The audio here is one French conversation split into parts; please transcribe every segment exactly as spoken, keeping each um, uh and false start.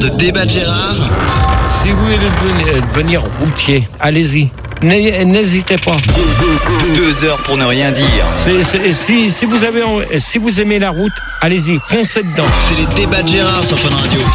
de Débat de Gérard. Si vous voulez devenir, devenir routier, allez-y. N'hésitez pas. Deux heures pour ne rien dire. C'est, c'est, si, si, vous avez, si vous aimez la route, allez-y, foncez dedans. C'est les Débats de Gérard sur Fun Radio.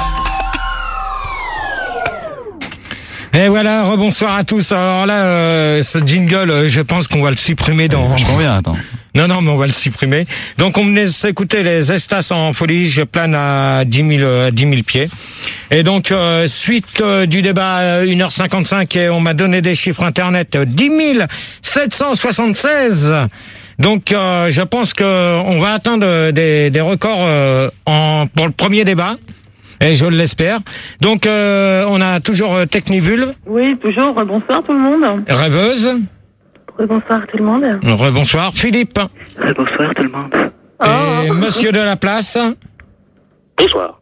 Et voilà, rebonsoir à tous. Alors là, euh, ce jingle, je pense qu'on va le supprimer dans... Vachement bien, attends. Non, non, mais on va le supprimer. Donc, on venait s'écouter les Estas en folie. Je plane à dix mille, euh, dix mille pieds. Et donc, euh, suite euh, du débat à une heure cinquante-cinq, et on m'a donné des chiffres internet, dix mille sept cent soixante-seize. Donc, euh, je pense que on va atteindre des, des records euh, en, pour le premier débat. Et je l'espère. Donc, euh, on a toujours euh, Technivulve. Oui, toujours. Bonsoir tout le monde. Rêveuse. Bonsoir tout le monde. Rebonsoir Philippe. Bonsoir tout le monde. Et oh. Monsieur de la place. Bonsoir.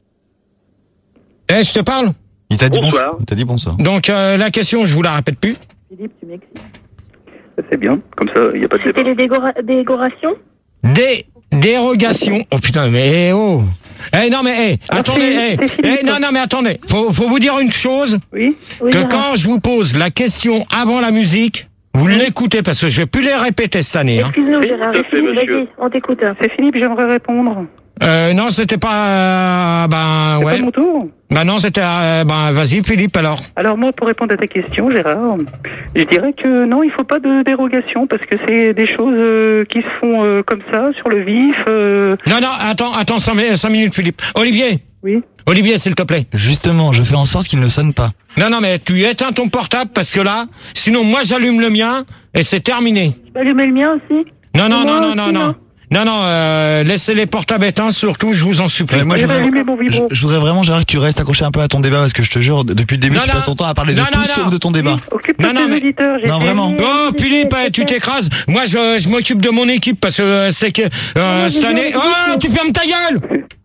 Eh, je te parle. Il t'a dit bonsoir. Bon, il t'a dit bonsoir. Donc, euh, la question, je vous la répète plus. Philippe, tu m'excites. C'est bien, comme ça, il n'y a pas de débat. C'était les dégora- décorations Des dérogations. Oh putain, mais eh, oh. Eh non mais eh, attendez, eh, eh, non non mais attendez. Faut faut vous dire une chose. Oui. oui que oui, quand je vous pose la question avant la musique, vous l'écoutez parce que je vais plus les répéter cette année. Hein. Excuse-nous, Gérard. Tout à fait, Philippe, monsieur. vas-y, on t'écoute. C'est Philippe, j'aimerais répondre. Euh, non, c'était pas. Euh, ben C'est ouais. pas mon tour. Ben non, c'était. Euh, ben vas-y, Philippe alors. Alors moi, pour répondre à ta question, Gérard, je dirais que non, il faut pas de dérogation parce que c'est des choses euh, qui se font euh, comme ça, sur le vif. Euh... Non non, attends, attends, cinq, cinq minutes, Philippe. Olivier. Oui. Olivier, s'il te plaît. Justement, je fais en sorte qu'il ne sonne pas. Non non, mais tu éteins ton portable parce que là, sinon moi j'allume le mien et c'est terminé. Tu peux allumer le mien aussi? Non non Et non moi non aussi, non non. non Non, non, euh, laissez les portables éteints, surtout, je vous en supplie. Euh, moi, je J'ai voudrais, allumé mon je, vibro. je voudrais vraiment, Gérard, que tu restes accroché un peu à ton débat parce que je te jure, depuis le début, Non, tu non. passes ton temps à parler de Non, tout non, sauf non. de ton débat. Occupe-toi Non, de non, tes mais- auditeurs. j'ai Non, fait- vraiment. Oh, Philippe, eh, tu t'écrases. Moi, je, je m'occupe de mon équipe parce que euh, c'est que euh, cette année... Oh, tu fermes ta gueule.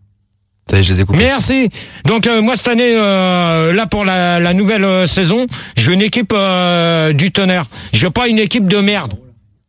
Ça y est, je les ai coupés. Merci. Donc, euh, moi, cette année, euh, là, pour la, la nouvelle euh, saison, je veux une équipe euh, du tonnerre. Je veux pas une équipe de merde. D'accord ?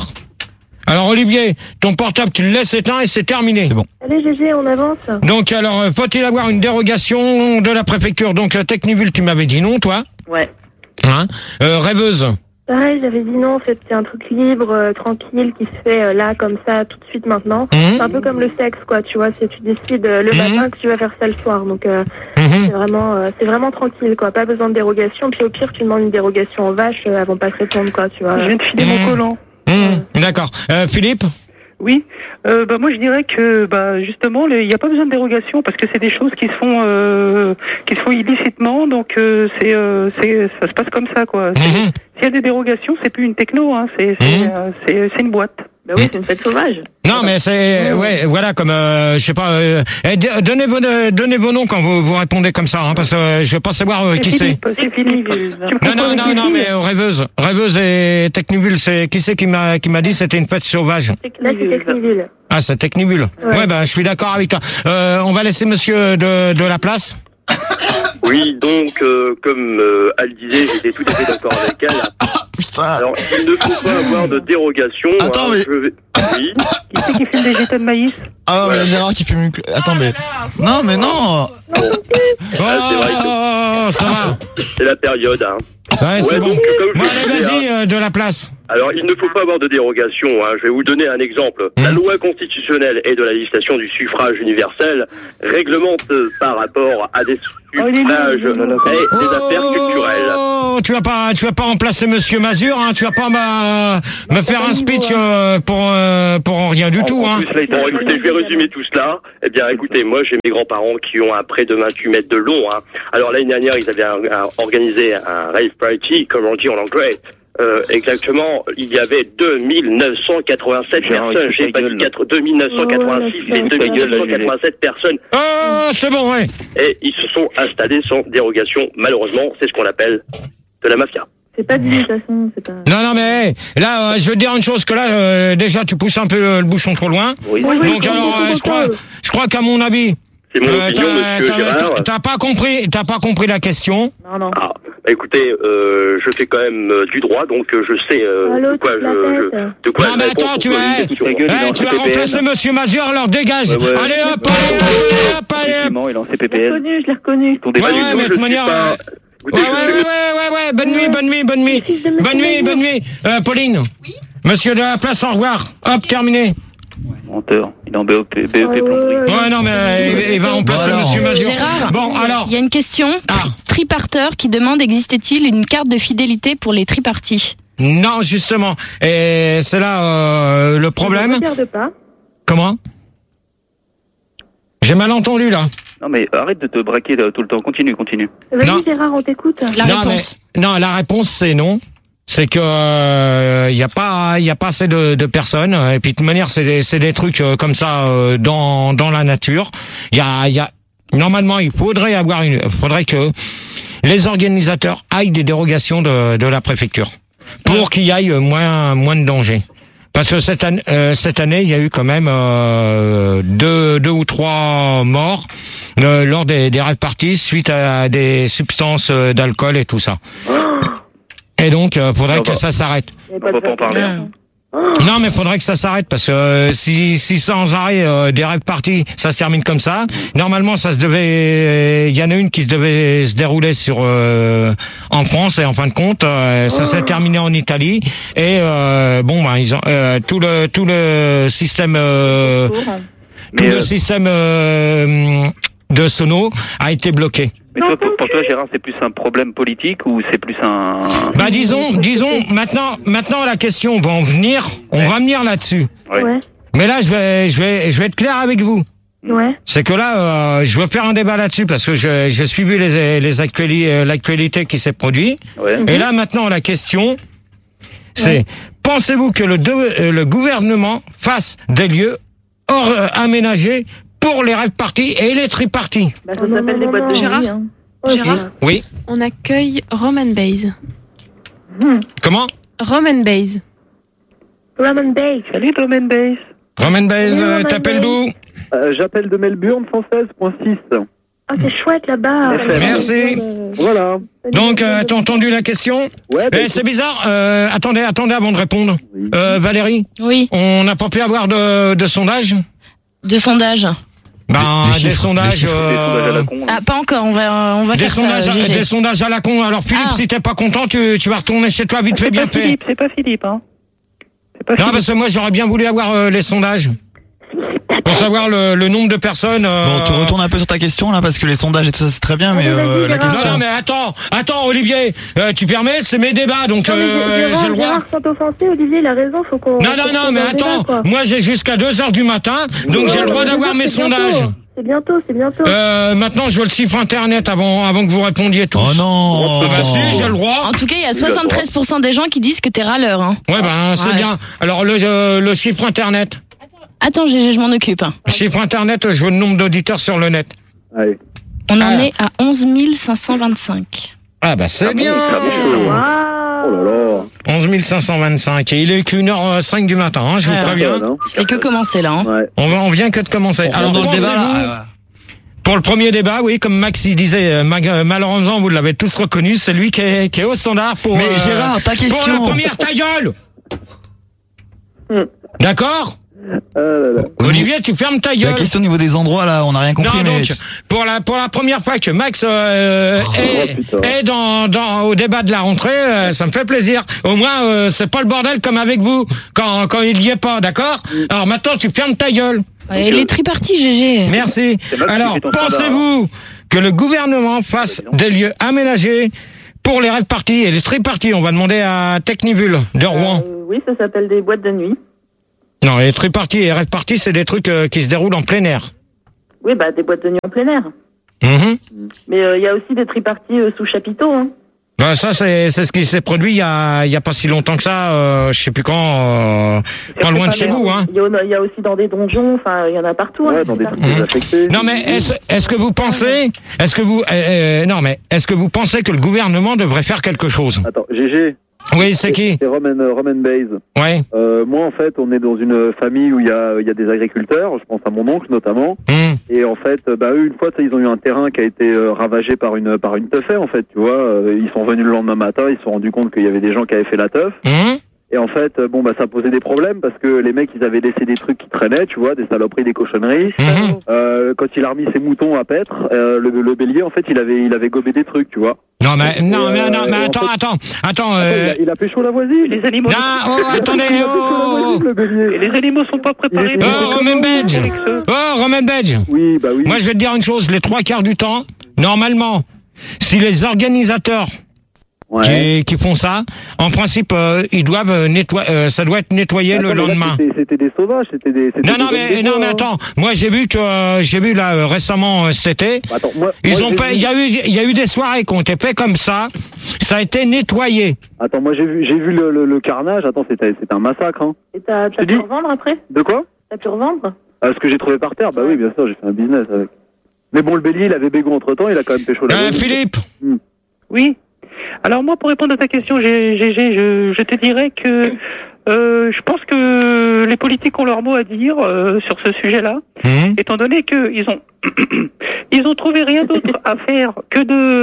Alors, Olivier, ton portable, tu le laisses éteint et c'est terminé. C'est bon. Allez, G G, on avance. Donc, alors, euh, faut-il avoir une dérogation de la préfecture ? Donc, euh, Technivulve, tu m'avais dit non, toi ? Ouais. Hein ? euh, Rêveuse ? Pareil, j'avais dit non, en fait, c'est un truc libre, euh, tranquille, qui se fait euh, là, comme ça, tout de suite, maintenant. Mhm. C'est un peu comme le sexe, quoi, tu vois, c'est tu décides euh, le Mhm. matin que tu vas faire ça le soir, donc euh, Mhm. c'est vraiment, euh, c'est vraiment tranquille, quoi, pas besoin de dérogation, puis au pire, tu demandes une dérogation en vache, euh, elles vont pas te répondre, quoi, tu vois. Je viens de filer Mmh. mon collant. Mmh, d'accord. Euh, Philippe ? Oui. Euh, bah moi je dirais que bah justement il n'y a pas besoin de dérogation parce que c'est des choses qui se font euh, qui se font illicitement donc euh, c'est euh, c'est ça se passe comme ça quoi. C'est- Mhm. S'il y a des dérogations c'est plus une techno hein c'est c'est Mhm. euh, c'est c'est une boîte. Bah oui, c'est une fête sauvage. Non, mais c'est... Ouais, voilà, comme... Euh, je sais pas... Euh, eh, d- donnez, vos, donnez vos noms quand vous, vous répondez comme ça, hein, parce que euh, je veux pas savoir euh, qui c'est. Philippe, c'est Philippe. Tu me Non, comprends, non, non, c'est non, Philippe. mais euh, Rêveuse. Rêveuse et Technivulve, c'est... Qui c'est qui m'a, qui m'a dit que c'était une fête sauvage ? Là, c'est Technivulve. Ah, c'est Technivulve. Ouais, Ouais. ben, je suis d'accord avec toi. Euh, on va laisser monsieur de, de la place. Oui, donc, euh, comme euh, elle disait, j'étais tout à fait d'accord avec elle. Putain. Alors, il ne faut pas avoir de dérogation. Attends, hein, mais- je vais- Oui. Qui c'est qui fume des jetons de maïs? Ah, mais Gérard qui fume une... cl- Attends, mais... Non, mais non. Ah, c'est vrai que- Oh, ça va. C'est la période, hein. Ouais, c'est Ouais, bon. donc, comme je Bon, le allez, disais, vas-y, euh, de la place. Alors, il ne faut pas avoir de dérogation. Hein. Je vais vous donner un exemple. La loi constitutionnelle et de la législation du suffrage universel réglemente euh, par rapport à des Oh, il est suffrages nul, il est nul. et des affaires culturelles. Oh, tu vas pas, tu vas pas remplacer Monsieur Mazur, hein. Tu vas pas m'a- me faire un speech euh, pour euh, pour rien du tout, En hein. plus, là, bon, écoutez, je vais résumer tout cela. Eh bien, écoutez, moi, j'ai mes grands-parents qui ont un près de vingt-huit mètres de long. Hein. Alors, l'année dernière, ils avaient un- un- organisé un rave party, comme on dit en anglais. Euh, exactement, il y avait deux mille neuf cent quatre-vingt-sept Gérard, personnes. écoute J'ai ta pas gueule, dit quatre- deux mille neuf cent quatre-vingt-six, Ouais, c'est ouais, deux mille neuf cent ouais. quatre-vingt-sept personnes. Oh, c'est bon, ouais. Et ils se sont installés sans dérogation. Malheureusement, c'est ce qu'on appelle de la mafia. C'est pas dit, de toute façon, c'est pas... Non, non, mais hey, là, euh, je veux te dire une chose que là, euh, déjà, tu pousses un peu le, le bouchon trop loin. Oui. Oui, oui, Donc oui, alors, oui, euh, oui, je crois, oui. je crois qu'à mon avis, C'est mon euh, opinion, t'as, monsieur t'as- Gérard. t'as- t'as pas compris, t'as pas compris la question. Non, non. Ah, bah écoutez, euh, je fais quand même euh, du droit, donc euh, je sais euh, Allô, de quoi tu te je, la je tête. de quoi Non, je mais réponds attends, pour tu poser vas, une question. Ta gueule, il est hey, en tu vas C P P N. remplacer Monsieur Mazur, alors dégage. Ouais, ouais. Allez hop, allez hop, allez hop, allez hop. Effectivement, il en c'est P Je P l'ai L. reconnu, je l'ai reconnu. Ton débat Ouais, du ouais, tout, mais de je suis manière, pas- euh, Écoutez, Ouais, je- ouais, ouais, ouais, ouais, bonne nuit, bonne nuit, bonne nuit. Fils de monsieur Bonne nuit, Maillot. bonne nuit. Euh, Pauline. Oui. Monsieur de la place, au revoir. Hop, terminé. Menteur. Il est en B O P, B E P Ouais, plomberie. ouais, ouais. Ouais, non, mais euh, il, il va remplacer Bon, alors. Monsieur Mazur. Gérard, Bon, alors. il y a une question. Ah. Triparteur qui demande existait-il une carte de fidélité pour les tripartis? Non, justement. Et c'est là euh, le Ne problème. regarde pas. Comment? J'ai mal entendu, là. Non, mais arrête de te braquer là, tout le temps. Continue, continue. Vas-y, Non. Gérard, on t'écoute. La non, réponse. mais- non, la réponse, c'est non. C'est que il euh, y a pas il y a pas assez de, de personnes et puis de toute manière c'est des c'est des trucs euh, comme ça euh, dans dans la nature. Il y a il y a normalement il faudrait avoir une faudrait que les organisateurs aillent des dérogations de de la préfecture pour qu'il y aille moins moins de danger. Parce que cette année, euh, cette année, il y a eu quand même euh, deux, deux ou trois morts euh, lors des, des rave parties suite à des substances euh, d'alcool et tout ça. Et donc, euh, faudrait On que va- ça s'arrête. Il y a On va de pas en parler. Mmh. Non, mais faudrait que ça s'arrête parce que euh, si, si sans arrêt euh, des rave parties, ça se termine comme ça. Normalement, ça se devait. Il y en a une qui devait se dérouler sur euh, en France et en fin de compte, euh, ça s'est terminé en Italie. Et euh, bon, ben ils ont euh, tout le tout le système euh, tout Mais, le euh, système euh, de sono a été bloqué. mais toi, pour, pour toi, Gérard, c'est plus un problème politique ou c'est plus un... Bah disons, disons maintenant, maintenant la question va en venir, on va venir là-dessus. Ouais. Ouais, Mais là, je vais, je vais, je vais être clair avec vous. ouais. C'est que là, euh, je veux faire un débat là-dessus parce que je- j'ai suivi les, les actuali- euh, l'actualité qui s'est produite. Ouais. Et là, maintenant, la question, c'est pensez-vous que le, de- euh, le gouvernement fasse des lieux hors euh, aménagés pour les rave parties et les triparties? Bah, ça s'appelle des boîtes de Gérard nuit. Hein. Gérard Oui. On accueille Roman Bays. Comment? Roman Bays. Roman Bake. Salut, Domaine Base. Romain Baez, Oui, euh, Romain t'appelles Baez. d'où? Euh, J'appelle de Melbourne, cent seize virgule six. Ah, c'est chouette là-bas. Merci. Voilà. Donc, euh, t'as entendu la question? Ouais, bah, Eh, c'est bizarre. Euh, attendez, attendez avant de répondre. Oui. Euh, Valérie, Oui, on n'a pas pu avoir de, de sondage? de sondage. Ben, Des- des des, chiffres, sondages. des chiffres. Des sondages à la euh, con. là. Ah, pas encore, on va, on va des faire sondages, ça, à- G G. des sondages à la con. Alors Philippe, Ah. si t'es pas content, tu, tu vas retourner chez toi vite fait, C'est bien pas fait. Philippe, c'est pas Philippe, hein. C'est pas Non, Philippe. parce que moi j'aurais bien voulu avoir euh, les sondages pour savoir le, le nombre de personnes. euh, Bon, tu retournes un peu sur ta question là parce que les sondages et tout ça c'est très bien, mais Allez, vas-y, euh, la Gérard. Non, question. non, mais attends, attends, Olivier, euh, tu permets, c'est mes débats, donc Non, mais euh, Gérard, j'ai le droit. Gérard, sans t'offenser, Olivier, il a raison, faut qu'on... Non, faut non, qu'on non, mais fasse un attends, débat, quoi. moi j'ai jusqu'à deux heures du matin, donc j'ai le droit Ouais, d'avoir deux mes heures, c'est bientôt. sondages. C'est bientôt, c'est bientôt. Euh, maintenant, je veux le chiffre internet avant, avant que vous répondiez tous. Oh non. Ah bah si, j'ai le droit. En tout cas, il y a soixante-treize pour cent des gens qui disent que t'es râleur. Hein. Ouais, ben c'est Ouais. bien. Alors le, euh, le chiffre internet. Attends, G G, je m'en occupe. Le chiffre internet, je veux le nombre d'auditeurs sur le net. Allez. On en Ah. est à onze mille cinq cent vingt-cinq. Ah bah c'est bien. Oh là Waouh. là. onze mille cinq cent vingt-cinq. Et il est qu'une heure cinq du matin, hein, je vous Ouais. préviens. Hein. Ça fait que commencer là. Hein. Ouais. On, va, on vient que de commencer. On Alors, rentre dans le débat pensez-vous- là. Pour le premier débat, oui, comme Max il disait, euh, ma- euh, malheureusement, vous l'avez tous reconnu, c'est lui qui est, qui est au standard pour... Mais euh, Gérard, ta Pour la question. première, ta gueule. D'accord Ah là là. Au Olivier, tu fermes ta niveau- La gueule. question au niveau des endroits là, on n'a rien compris, Non, mais donc, pour la, pour la première fois que Max euh, est, putain. est dans, dans, au débat de la rentrée, euh, ça me fait plaisir. Au moins, euh, c'est pas le bordel comme avec vous, quand, quand il y est pas, d'accord? Alors maintenant, tu fermes ta gueule. Et les tripartis, G G. Merci. C'est Max qui Alors, fait ton pensez-vous que le gouvernement fasse des lieux aménagés pour les rave parties et les triparties? On va demander à Technivul de Rouen. Euh, oui, ça s'appelle des boîtes de nuit. Non, les triparties et les rave parties, c'est des trucs euh, qui se déroulent en plein air. Oui, bah des boîtes de nuit en plein air. Mhm. Mais euh, il y a aussi des triparties euh, sous chapiteau. Hein. Ben, ça, c'est, c'est ce qui s'est produit il y a, il y a pas si longtemps que ça, euh, je sais plus quand, euh, pas loin de chez vous, hein. Il y, en a- il y a aussi dans des donjons, enfin, il y en a partout. hein, Ouais, des dans des trucs triparties. désaffectés. Non, mais est-ce, est-ce que vous pensez, est-ce que vous, euh, euh, non, mais est-ce que vous pensez que le gouvernement devrait faire quelque chose? Attends, G G. Oui, c'est qui? C'est Roman, euh, Roman Bays. Ouais. Euh, moi, en fait, on est dans une famille où il y a, il y a des agriculteurs. Je pense à mon oncle notamment. Hum. Et en fait, bah eux, une fois, ça, ils ont eu un terrain qui a été euh, ravagé par une par une teufée, en fait. Tu vois, Euh, ils sont venus le lendemain matin, ils se sont rendus compte qu'il y avait des gens qui avaient fait la teuf. Hum. Et en fait, euh, bon, bah, ça posait des problèmes parce que les mecs, ils avaient laissé des trucs qui traînaient, tu vois, des saloperies, des cochonneries. Mhm. Euh, quand il a remis ses moutons à paître, euh, le, le bélier, en fait, il avait, il avait gobé des trucs, tu vois. Non, mais, non, Et, mais, euh, non, mais et en attends, fait- attends, attends, Attends, euh... il, a, il a pécho la voisine. Les animaux. non, oh, attendez, Il a pécho la oh, voisine, le bélier. Et les animaux sont pas préparés. Il est- oh, Romain Badge, oh, Romain Badge. Oui, bah oui. Moi, je vais te dire une chose, les trois quarts du temps, normalement, si les organisateurs Ouais. qui, qui font ça, en principe, euh, ils doivent nettoyer, euh, ça doit être nettoyé Attends, le mais là, lendemain. C'était c'était des sauvages, c'était des. c'était Non, des non, hommes mais, des non, bois, mais hein. attends, moi, j'ai vu que, euh, j'ai vu là, euh, récemment, euh, cet été, Bah, attends, moi, ils moi, ont j'ai pas, vu- il y a eu, il y a eu des soirées qui ont été faites comme ça, ça a été nettoyé. Attends, moi j'ai vu, j'ai vu le, le, le carnage. Attends, c'était, c'était un massacre. Hein. Et t'as t'as pu revendre après? De quoi? T'as pu revendre? Ah, ce que j'ai trouvé par terre. Bah oui, bien sûr, j'ai fait un business avec. Mais bon, le bélier, il avait bégon entre temps, il a quand même pécho la Euh, voisine. Philippe, Oui. Alors moi, pour répondre à ta question, G G, je, je te dirais que euh, je pense que les politiques ont leur mot à dire euh, sur ce sujet-là, Hum. étant donné qu'ils ont ils ont trouvé rien d'autre à faire que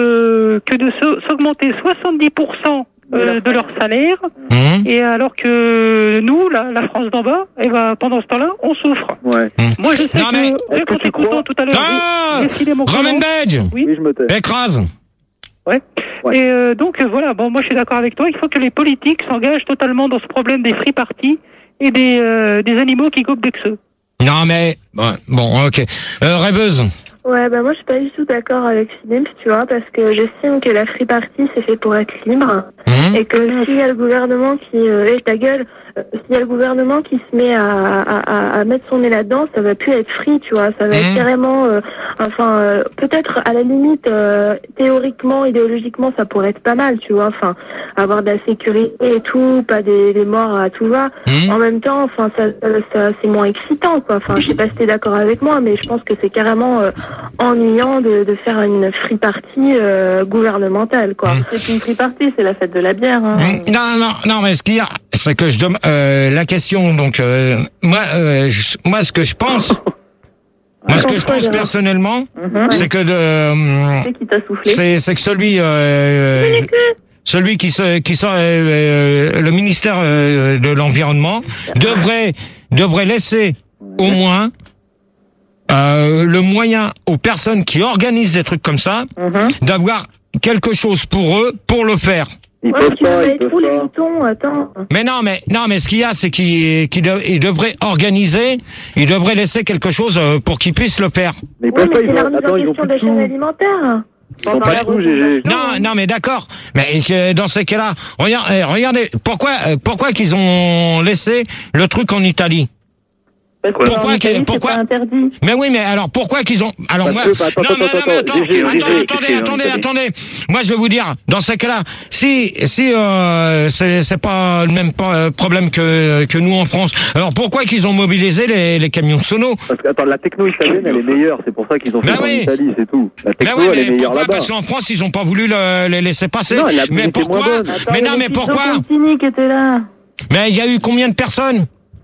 de que de se- s'augmenter soixante-dix pour cent euh, de leur salaire, Hum. et alors que nous, la, la France d'en bas, eh ben, pendant ce temps-là, on souffre. Ouais. Moi, je sais Non, mais- que, rien Est-ce que qu'en tu t'écoutant crois tout à l'heure, Ah j'ai- j'ai filé mon Romain comment. Badge, Oui. Oui, je me tais. écrase. Ouais. Ouais. Et euh, donc euh, voilà, bon, moi je suis d'accord avec toi, il faut que les politiques s'engagent totalement dans ce problème des free parties et des, euh, des animaux qui gobent des xeux. Non, mais, bon, bon, ok. Euh, rêveuse. Ouais, bah moi je suis pas du tout d'accord avec Philippe, tu vois, parce que j'estime que la free party c'est fait pour être libre Hum. et que s'il y a le gouvernement qui, euh, eh, ta gueule, euh, s'il y a le gouvernement qui se met à, à, à, à mettre son nez là-dedans, ça va plus être free, tu vois, ça va Mhm. être carrément, euh, enfin, euh, peut-être à la limite, euh, théoriquement, idéologiquement, ça pourrait être pas mal, tu vois, enfin, avoir de la sécurité et tout, pas des, des morts à tout va. Hum. En même temps, enfin, ça, ça, ça- c'est moins excitant, quoi. Enfin, je sais pas si t'es d'accord avec moi, mais je pense que c'est carrément euh, ennuyant de, de faire une free party euh, gouvernementale, quoi. Mm. C'est une free party, c'est la fête de la bière. Hein. Hum. Non, non, non, mais ce qu'il y a, c'est que je demande, euh, la question, donc, euh, moi, euh, je- moi, ce que je pense, moi, ce que je Pourquoi, pense Gérard personnellement, Mhm. c'est que de, hum, C'est qui t'a soufflé? c'est, c'est que celui, euh, celui qui se, qui sort, euh, euh, le ministère euh, de l'environnement devrait, devrait laisser au moins euh, le moyen aux personnes qui organisent des trucs comme ça Mhm. d'avoir quelque chose pour eux pour le faire. Ils Ouais, peuvent mais tu vas pas, ils être peuvent où les pas. moutons? Attends. Mais non, mais non, mais ce qu'il y a, c'est qu'ils qu'ils de- ils devraient organiser, ils devraient laisser quelque chose euh, pour qu'ils puissent le faire. Mais ils Oui, peuvent mais pas, c'est ils la ont, remise attends, en ils ont question plus de la de chaîne sous. alimentaire. Ils ont pas de sous, G G. Non, non, mais d'accord. Mais euh, dans ces cas-là, regarde, euh, regardez, pourquoi, euh, pourquoi qu'ils ont laissé le truc en Italie? Parce que Pourquoi en Italie, que- c'est pourquoi- pas interdit. Mais oui, mais alors pourquoi qu'ils ont alors Parce moi que- bah, attends, non, attends, mais, non, mais attends, attends, G G, attends, G G, attendez, G G, attendez, G G. attendez. Moi, je vais vous dire, dans ces cas-là, si si euh, c'est c'est pas le même pas, euh, problème que que nous en France. Alors pourquoi qu'ils ont mobilisé les les camions sono? Parce que, attends, la techno italienne, elle est meilleure. C'est pour ça qu'ils ont fait Ben ça en oui. Italie, c'est tout. La Mais techno, oui, elle est mais meilleure pourquoi? là-bas. Parce qu'en France, ils ont pas voulu le, les laisser passer. Non, la mais musique est pourquoi? moins bonne. Mais non, mais pourquoi? Contini qui était là. Mais il y a eu combien de personnes?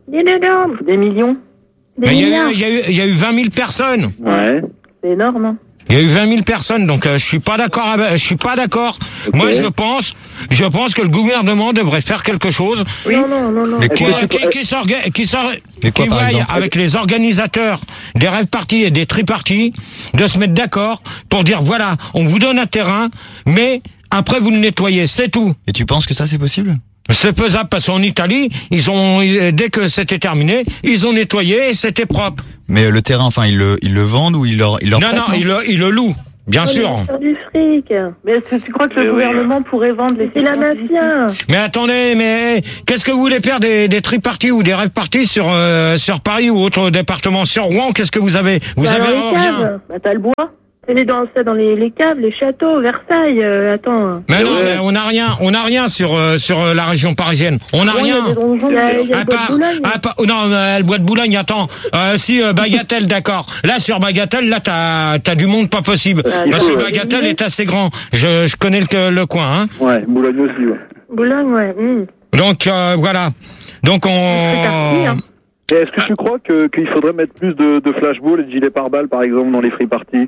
Des millions. Des Mais il y a milliards. eu il y a eu il y a eu vingt mille personnes. Ouais. C'est énorme. Hein. Il y a eu vingt mille personnes, donc euh, je suis pas d'accord. avec- Je suis pas d'accord. Ok. Moi, je pense, je pense que le gouvernement devrait faire quelque chose Non, non, non, non. Mais qui, quoi qui, qui, s'orga- qui, s'or- Mais quoi, qui par voie exemple avec les organisateurs des rêves parties et des tri-parties de se mettre d'accord pour dire voilà, on vous donne un terrain, mais après vous le nettoyez, c'est tout. Et tu penses que ça c'est possible? C'est faisable parce qu'en Italie, ils ont dès que c'était terminé, ils ont nettoyé et c'était propre. Mais euh, le terrain, enfin, ils le, ils le vendent ou ils leur, ils leur Non, prêtent, non, ils le, ils le louent, bien Ouais, sûr. mais c'est faire du fric. Mais est-ce que tu crois que le gouvernement pourrait vendre les... C'est la mafia. Mais attendez, mais qu'est-ce que vous voulez faire des, des tri-parties ou des rêves parties sur euh, sur Paris ou autre département? Sur Rouen, qu'est-ce que vous avez? Vous Bah, avez dans les rien. caves. Bah, t'as le bois. C'est dans ça, dans les, les caves, les châteaux, Versailles. Euh, attends. Mais non, Ouais. mais on n'a rien, on n'a rien sur euh, sur euh, la région parisienne. On n'a Bon, il y a rien. des donjons, il y a- il y a À le bois de part, Boulogne. à part- oh non, euh, le bois de Boulogne, attends. Euh, si euh, Bagatelle, d'accord. Là sur Bagatelle, là t'as t'as du monde pas possible. Ah, Parce que ouais. Bagatelle est assez grand. Je je connais le, le coin, hein. Ouais, Boulogne aussi, ouais. Boulogne, ouais. hum. Donc euh, voilà. Donc C'est parti, on. hein. Et est-ce que tu crois que qu'il faudrait mettre plus de, de flashballs et de gilets pare-balles, par exemple, dans les free parties?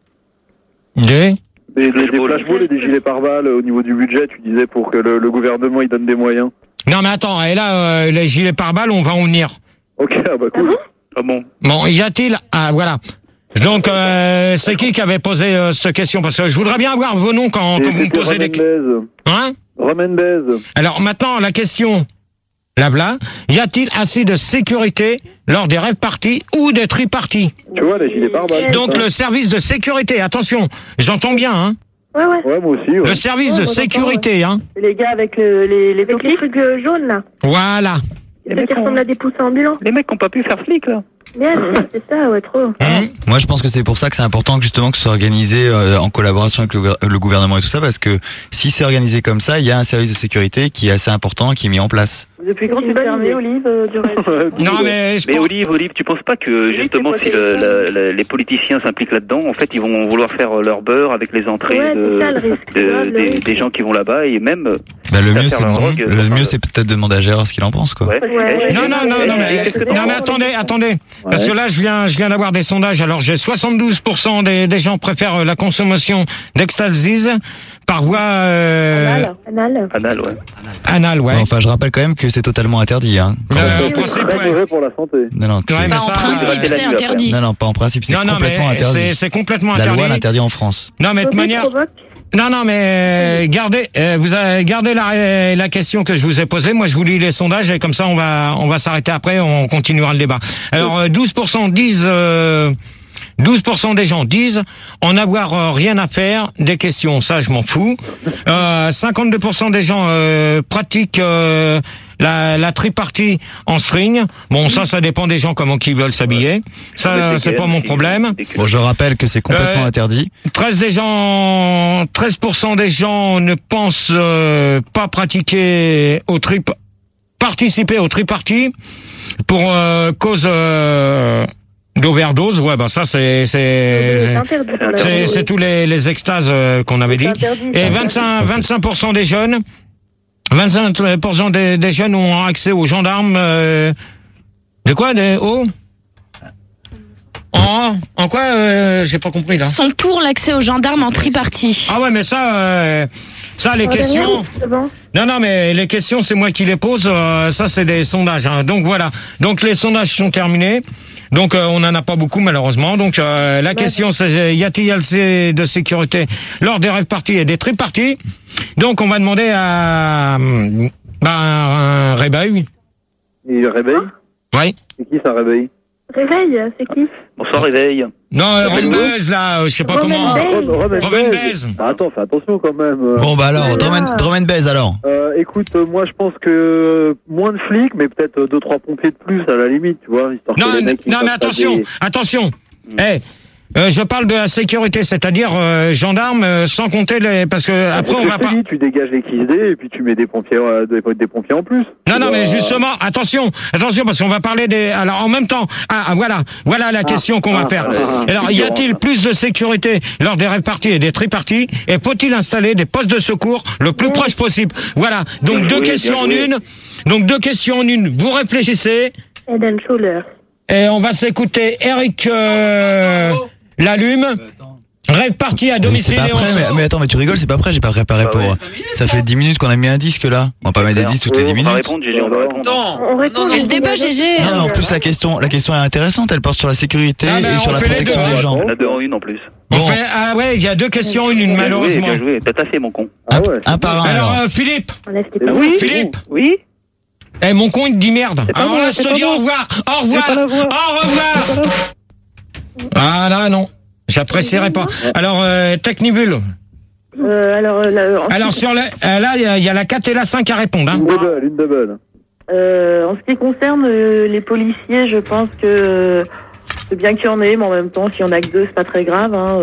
Des- Des, des, des Flashballs. flashballs et des gilets pare-balles au niveau du budget, tu disais, pour que le, le gouvernement il donne des moyens. Non, mais attends, et là, euh, les gilets pare-balles, on va en venir. Ok, ah bah cool. Ah bon? Bon, y a-t-il... Ah, voilà. Donc, euh, c'est qui qui avait posé euh, cette question? Parce que je voudrais bien avoir vos noms quand, quand vous me posez des questions. Hein? Romain Baise. Alors, maintenant, la question... Là, voilà. Y a-t-il assez de sécurité lors des rêves parties ou des tri-parties? Tu vois, les gilets pare-balles. Donc, le service de sécurité, attention, j'entends bien, hein. Ouais, ouais. Ouais, moi aussi, ouais. Le service Ouais, de moi, j'entends, sécurité, hein. Les gars avec le, les, les, avec les trucs euh, jaunes, là. Voilà. Les Ceux mecs qui ont- ressemblent à des poussins ambulants. Les mecs qui n'ont pas pu faire flic, là. Yes, c'est ça, ouais, trop. Hein? Moi, je pense que c'est pour ça que c'est important que justement que ce soit organisé euh, en collaboration avec le, gouver- le gouvernement et tout ça, parce que si c'est organisé comme ça, il y a un service de sécurité qui est assez important, qui est mis en place. Depuis quand tu fermé, Olive, euh, du reste? Non, mais je Mais pense... Olive, Olive, tu penses pas que Oui, justement c'est si quoi, le- c'est la- la- les politiciens s'impliquent là-dedans, en fait, ils vont vouloir faire leur beurre avec les entrées Ouais, de, c'est ça, le risque. de- Ouais, le des, risque. des gens qui vont là-bas et même. euh, Bah, le Ça mieux, faire c'est leur de- drogue, le enfin, mieux, euh, c'est peut-être de demander à Gérard ce qu'il en pense, quoi. ouais. Ouais, Non, non, non, non, mais, non, mais attendez, attendez. Parce que là, je viens, je viens d'avoir des sondages. Alors, j'ai soixante-douze pour cent des, des gens préfèrent la consommation d'ecstasy par voie, euh, Anal. Anal. Anal, ouais. anale, ouais. Bon, enfin, je rappelle quand même que c'est totalement interdit, hein. quand Euh, même. au principe, C'est ouais. mauvais pour la santé. Non, non, c'est- Ouais, mais Bah, en ça, principe, c'est la c'est nuit, interdit. non, non, pas en principe, c'est Non, non, complètement mais c'est, interdit. c'est complètement La interdit. loi l'interdit en France. Non, mais de toute Phobie manière, provoque. non, non, mais euh, gardez, euh, vous avez gardé la, la question que je vous ai posée. Moi, je vous lis les sondages et comme ça, on va, on va s'arrêter après. On continuera le débat. Alors, euh, douze pour cent disent, euh, douze pour cent des gens disent en avoir euh, rien à faire des questions. Ça, je m'en fous. Euh, cinquante-deux pour cent des gens euh, pratiquent euh, la, la tripartie en string. Bon, ça, ça dépend des gens comment qu'ils veulent s'habiller. Ça, c'est pas mon problème. Bon, je rappelle que c'est complètement Euh, interdit. treize des gens, treize pour cent des gens ne pensent euh, pas pratiquer au trip, participer au triparty pour euh, cause euh, d'overdose. Ouais, bah ça c'est C'est c'est interdit pour la c'est, c'est tous les, les extases euh, qu'on avait dit. C'est interdit, Et c'est vingt-cinq, vingt-cinq pour cent des jeunes, vingt-cinq pour cent des, des jeunes ont accès aux gendarmes. Euh, de quoi des oh en, en quoi euh, j'ai pas compris là. Sont pour l'accès aux gendarmes en tripartie. Ah ouais, mais ça, euh, ça les Oh, questions. derrière, c'est bon. Non, non, mais les questions, c'est moi qui les pose. euh, ça, c'est des sondages. Hein. Donc voilà. Donc les sondages sont terminés. Donc euh, on n'en a pas beaucoup malheureusement. Donc euh, la question, c'est y a-t-il assez de sécurité lors des rêves parties et des tri-parties? Donc on va demander à hum, bah, un réveil. Il réveille. Oui. C'est qui ça réveille? Réveil, c'est qui? Bonsoir, réveil. Non, euh, Romain Romain là, euh, je sais pas Romain comment. Baise. Rom- Romain Romain Baise. Baise. Ah, attends, fais attention quand même. euh. Bon, bah alors, Voilà. drum and, drum and bass, alors. Euh, écoute, euh, moi je pense que moins de flics, mais peut-être euh, deux trois pompiers de plus à la limite, tu vois. Histoire Non, que les non, mecs, ils non, mais fassent pas attention, des- attention. Eh, euh, je parle de la sécurité, c'est-à-dire euh, gendarmes, euh, sans compter les, parce que après Parce on que va je te pas. dis, tu dégages les X D et puis tu mets des pompiers, euh, des, des pompiers en plus. Non, Tu non, vois. mais justement, attention, attention, parce qu'on va parler des. Alors, en même temps, ah, ah, voilà, voilà la question qu'on va ah, faire. ah, Alors, y a-t-il plus de sécurité lors des réparties et des triparties, et faut-il installer des postes de secours le plus proche possible? Voilà. Donc Bien deux joué, questions en bien joué. une. Donc deux questions en une. Vous réfléchissez, Head and Shoulders. et on va s'écouter Eric euh, Lalume. Rêve parti à Mais domicile c'est pas et on prêt, mais, sort. mais attends, mais tu rigoles, c'est pas prêt, j'ai pas préparé Bah pour. ouais. Ça fait dix minutes qu'on a mis un disque là. On va pas mettre des disques toutes les dix On va minutes. répondre, Gégé, on va répondre. On répond. Et le débat G G. Non, mais en plus la question, la question est intéressante. Elle porte sur la sécurité Ah, mais et on sur la fait les protection deux, des hein. gens. On a deux en une en plus. On Bon. fait, ah ouais, il y a deux questions en une, Bien malheureusement. joué, bien joué. T'as taffé, mon con. Ah Un, ouais. un par un Alors, alors. euh, Philippe, Enlève tes Mais pattes. oui. Philippe. Oui. eh, mon con, il te dit merde. pas Alors moi, là, je c'est te pas dis moi. au revoir. Au revoir. pas la voix. Au revoir. Ah là, non. J'apprécierais pas. Alors, euh, Technibule. Euh, alors, euh, la- en, Alors, sur la, euh, là, il y a- il y, a la quatre et la cinq à répondre. Hein. Une double, une double. euh, en ce qui concerne euh, les policiers, je pense que euh, c'est bien qu'il y en ait, mais en même temps, s'il y en a que deux, c'est pas très grave. Hein.